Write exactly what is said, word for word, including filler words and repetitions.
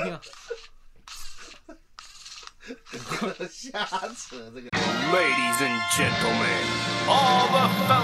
听啊。 瞎扯这个。 Ladies and gentlemen, all the fellas.